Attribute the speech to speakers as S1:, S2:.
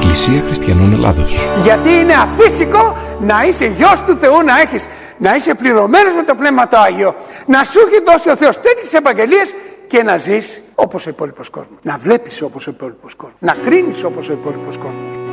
S1: Εκκλησία Χριστιανών Ελλάδος.
S2: Γιατί είναι αφύσικο να είσαι γιος του Θεού, να είσαι πληρωμένος με το Πνεύμα το Άγιο, να σου έχει δώσει ο Θεός τέτοιες επαγγελίες και να ζεις όπως ο υπόλοιπος κόσμος. Να βλέπεις όπως ο υπόλοιπος κόσμος. Να κρίνεις όπως ο υπόλοιπος κόσμος.